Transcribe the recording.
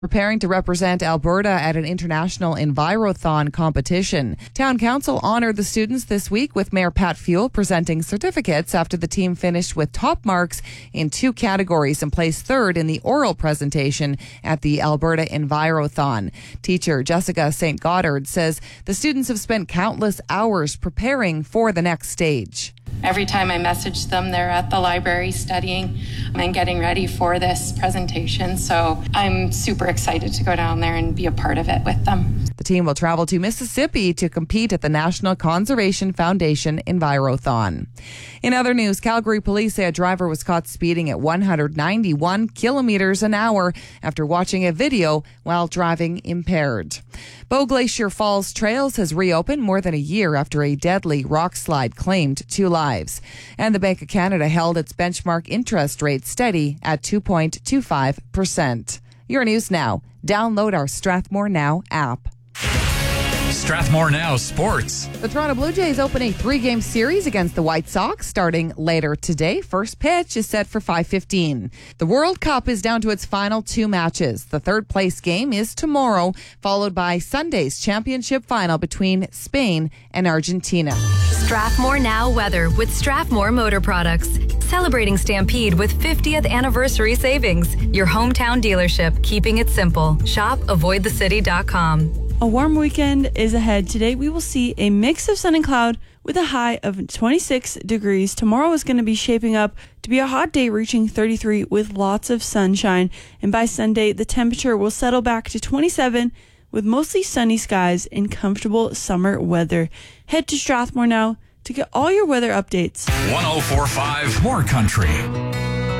preparing to represent Alberta at an international Envirothon competition. Town Council honored the students this week with Mayor Pat Fuel presenting certificates after the team finished with top marks in 2 categories and placed 3rd in the oral presentation at the Alberta Envirothon. Teacher Jessica St. Goddard says the students have spent countless hours preparing for the next stage. Every time I message them, they're at the library studying and getting ready for this presentation. So I'm super excited to go down there and be a part of it with them. The team will travel to Mississippi to compete at the National Conservation Foundation Envirothon. In other news, Calgary police say a driver was caught speeding at 191 kilometers an hour after watching a video while driving impaired. Bow Glacier Falls Trails has reopened more than a year after a deadly rock slide claimed 2 lives. And the Bank of Canada held its benchmark interest rate steady at 2.25%. Your news now. Download our Strathmore Now app. Strathmore Now Sports. The Toronto Blue Jays open a 3-game series against the White Sox starting later today. First pitch is set for 5:15. The World Cup is down to its final 2 matches. The 3rd place game is tomorrow, followed by Sunday's championship final between Spain and Argentina. Strathmore Now weather with Strathmore Motor Products. Celebrating Stampede with 50th anniversary savings. Your hometown dealership, keeping it simple. Shop avoidthecity.com. A warm weekend is ahead. Today we will see a mix of sun and cloud with a high of 26 degrees. Tomorrow is going to be shaping up to be a hot day, reaching 33 with lots of sunshine. And by Sunday, the temperature will settle back to 27 with mostly sunny skies and comfortable summer weather. Head to Strathmore now to get all your weather updates. 104.5 More Country.